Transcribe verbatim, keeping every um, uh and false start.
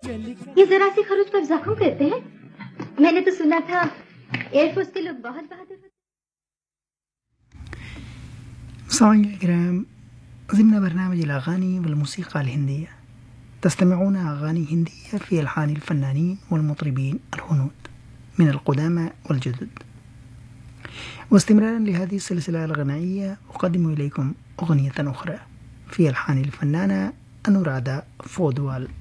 ये जरा सी खरोच पर जख्म करते हैं। मैंने तो सुना था एयरफोर्स के लोग बहुत बहादुर होते हैं। مستمعينا الكرام، ضمن برنامج الأغاني والموسيقى الهندية تستمعون أغاني هندية في ألحان الفنانين والمطربين الهنود من القدامى والجدد. واستمرارا لهذه السلسلة الغنائية أقدم إليكم أغنية أخرى في ألحان الفنانة أنورادا فودوال.